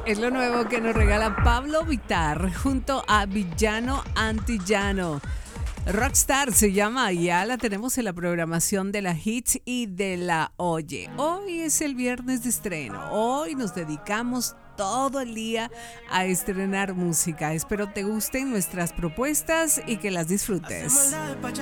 Es lo nuevo que nos regala Pablo Vittar junto a Villano Antillano. Rockstar se llama, ya la tenemos en la programación de la Hits y de la Oye. Hoy es el viernes de estreno. Hoy nos dedicamos todo el día a estrenar música. Espero te gusten nuestras propuestas y que las disfrutes.